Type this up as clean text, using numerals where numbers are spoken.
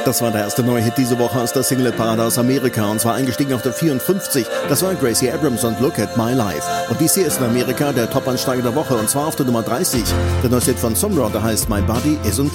Das war der erste neue Hit diese Woche aus der Single-Parade aus Amerika und zwar eingestiegen auf der 54. Das war Gracie Abrams und Look at My Life. Und dies hier ist in Amerika der Top-Ansteiger der Woche und zwar auf der Nummer 30. Der neue Hit von Sumrauder heißt My Body Isn't